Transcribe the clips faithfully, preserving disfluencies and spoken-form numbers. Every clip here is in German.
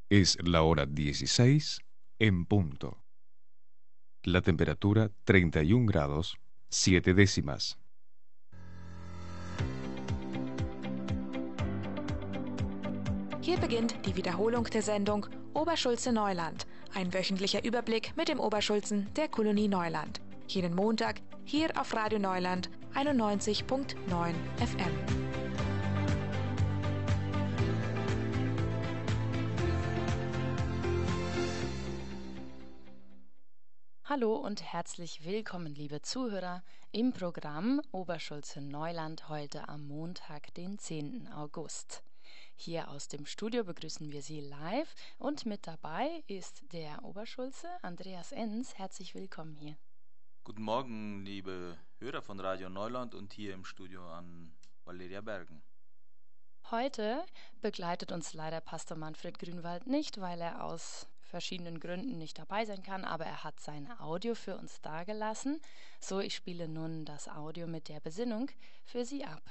Es la hora dieciséis en punto. La temperatura treinta y un grados, siete décimas. Hier beginnt die Wiederholung der Sendung Oberschulze-Neuland, ein wöchentlicher Überblick mit dem Oberschulzen der Kolonie Neuland. Jeden Montag hier auf Radio Neuland einundneunzig Komma neun F M. Hallo und herzlich willkommen, liebe Zuhörer, im Programm Oberschulze Neuland heute am Montag, den zehnten August. Hier aus dem Studio begrüßen wir Sie live und mit dabei ist der Oberschulze Andreas Enns. Herzlich willkommen hier. Guten Morgen, liebe Hörer von Radio Neuland und hier im Studio an Valeria Bergen. Heute begleitet uns leider Pastor Manfred Grünwald nicht, weil er aus verschiedenen Gründen nicht dabei sein kann, aber er hat sein Audio für uns dagelassen. So, ich spiele nun das Audio mit der Besinnung für Sie ab.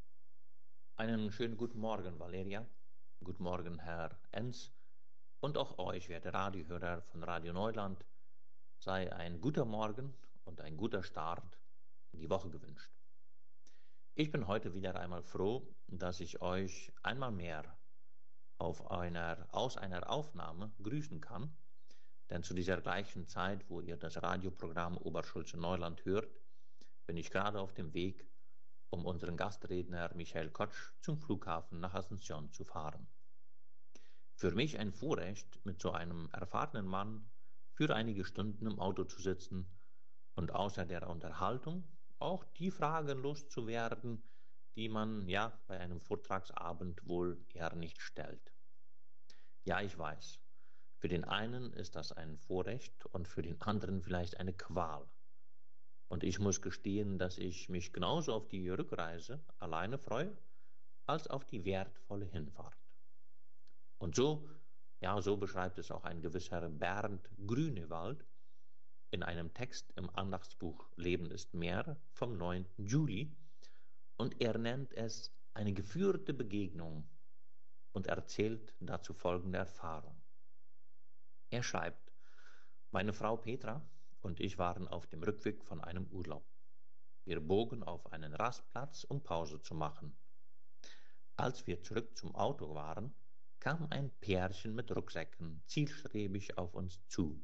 Einen schönen guten Morgen, Valeria. Guten Morgen, Herr Enns. Und auch euch, werte Radiohörer von Radio Neuland, sei ein guter Morgen und ein guter Start in die Woche gewünscht. Ich bin heute wieder einmal froh, dass ich euch einmal mehr auf einer, aus einer Aufnahme grüßen kann, denn zu dieser gleichen Zeit, wo ihr das Radioprogramm Oberschulze Neuland hört, bin ich gerade auf dem Weg, um unseren Gastredner Michael Kotsch zum Flughafen nach Asunción zu fahren. Für mich ein Vorrecht, mit so einem erfahrenen Mann für einige Stunden im Auto zu sitzen und außer der Unterhaltung auch die Fragen loszuwerden, die man ja bei einem Vortragsabend wohl eher nicht stellt. Ja, ich weiß, für den einen ist das ein Vorrecht und für den anderen vielleicht eine Qual. Und ich muss gestehen, dass ich mich genauso auf die Rückreise alleine freue, als auf die wertvolle Hinfahrt. Und so, ja, so beschreibt es auch ein gewisser Bernd Grünewald in einem Text im Andachtsbuch Leben ist mehr vom neunten Juli, und er nennt es eine geführte Begegnung und erzählt dazu folgende Erfahrung. Er schreibt: Meine Frau Petra und ich waren auf dem Rückweg von einem Urlaub. Wir bogen auf einen Rastplatz, um Pause zu machen. Als wir zurück zum Auto waren, kam ein Pärchen mit Rucksäcken zielstrebig auf uns zu.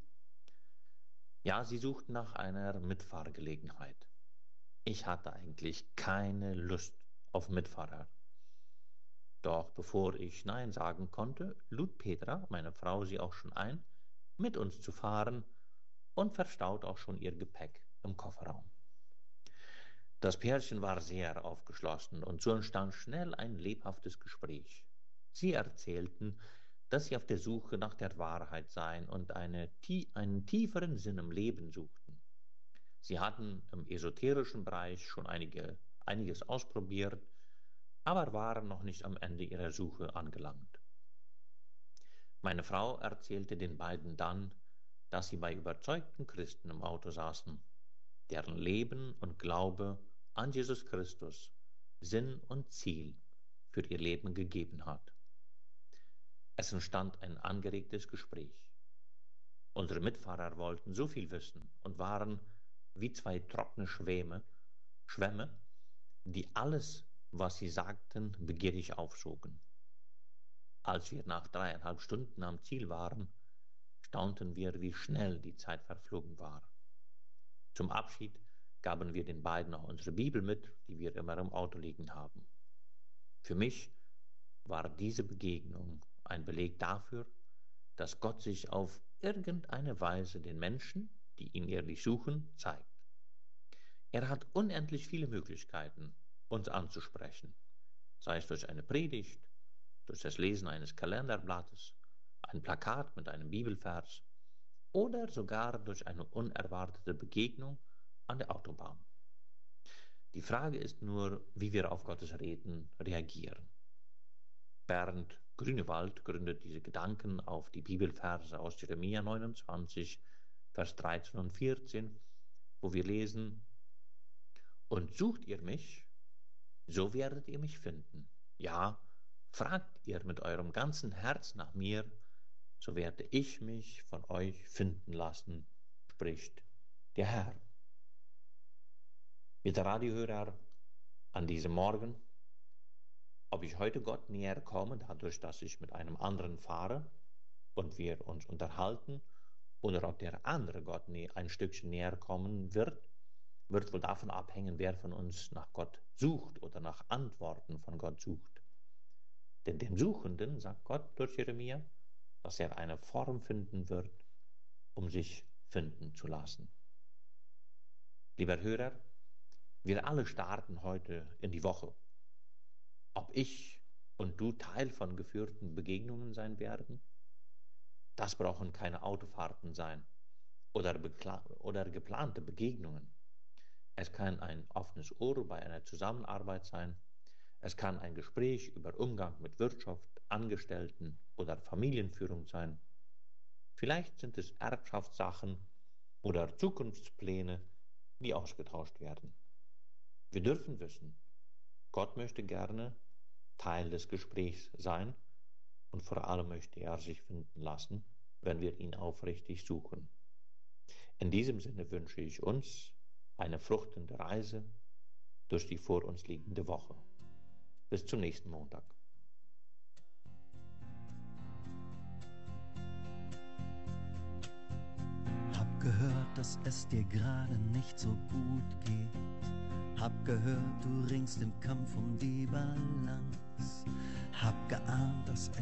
Ja, sie suchten nach einer Mitfahrgelegenheit. Ich hatte eigentlich keine Lust auf Mitfahrer. Doch bevor ich Nein sagen konnte, lud Petra, meine Frau, sie auch schon ein, mit uns zu fahren und verstaut auch schon ihr Gepäck im Kofferraum. Das Pärchen war sehr aufgeschlossen und so entstand schnell ein lebhaftes Gespräch. Sie erzählten, dass sie auf der Suche nach der Wahrheit seien und eine, einen tieferen Sinn im Leben suchten. Sie hatten im esoterischen Bereich schon einige, einiges ausprobiert, aber waren noch nicht am Ende ihrer Suche angelangt. Meine Frau erzählte den beiden dann, dass sie bei überzeugten Christen im Auto saßen, deren Leben und Glaube an Jesus Christus Sinn und Ziel für ihr Leben gegeben hat. Es entstand ein angeregtes Gespräch. Unsere Mitfahrer wollten so viel wissen und waren wie zwei trockene Schwämme, Schwämme, die alles, was sie sagten, begierig aufsogen. Als wir nach dreieinhalb Stunden am Ziel waren, staunten wir, wie schnell die Zeit verflogen war. Zum Abschied gaben wir den beiden auch unsere Bibel mit, die wir immer im Auto liegen haben. Für mich war diese Begegnung ein Beleg dafür, dass Gott sich auf irgendeine Weise den Menschen, die ihn ehrlich suchen, zeigt. Er hat unendlich viele Möglichkeiten, uns anzusprechen, sei es durch eine Predigt, durch das Lesen eines Kalenderblattes, ein Plakat mit einem Bibelvers oder sogar durch eine unerwartete Begegnung an der Autobahn. Die Frage ist nur, wie wir auf Gottes Reden reagieren. Bernd Grünewald gründet diese Gedanken auf die Bibelverse aus Jeremia neunundzwanzig, Vers dreizehn und vierzehn, wo wir lesen: Und sucht ihr mich, so werdet ihr mich finden. Ja, fragt ihr mit eurem ganzen Herz nach mir, so werde ich mich von euch finden lassen, spricht der Herr. Liebe Radiohörer, an diesem Morgen, ob ich heute Gott näher komme, dadurch, dass ich mit einem anderen fahre und wir uns unterhalten, oder ob der andere Gott ein Stückchen näher kommen wird, wird wohl davon abhängen, wer von uns nach Gott sucht oder nach Antworten von Gott sucht. Denn dem Suchenden sagt Gott durch Jeremia, dass er eine Form finden wird, um sich finden zu lassen. Lieber Hörer, wir alle starten heute in die Woche. Ob ich und du Teil von geführten Begegnungen sein werden? Das brauchen keine Autofahrten sein oder, oder geplante Begegnungen. Es kann ein offenes Ohr bei einer Zusammenarbeit sein. Es kann ein Gespräch über Umgang mit Wirtschaft, Angestellten oder Familienführung sein. Vielleicht sind es Erbschaftssachen oder Zukunftspläne, die ausgetauscht werden. Wir dürfen wissen, Gott möchte gerne Teil des Gesprächs sein und vor allem möchte er sich finden lassen, wenn wir ihn aufrichtig suchen. In diesem Sinne wünsche ich uns eine fruchtende Reise durch die vor uns liegende Woche. Bis zum nächsten Montag. Hab gehört, dass es dir gerade nicht so gut geht. Hab gehört, du ringst im Kampf um die Balance. Hab geahnt, dass